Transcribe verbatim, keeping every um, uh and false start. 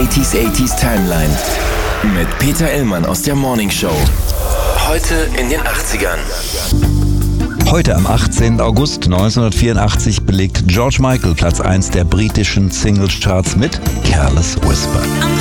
neunziger achtziger Timeline mit Peter Illmann aus der Morning Show. Heute in den achtzigern. Heute am achtzehnten August neunzehnhundertvierundachtzig belegt George Michael Platz eins der britischen Singles-Charts mit Careless Whisper.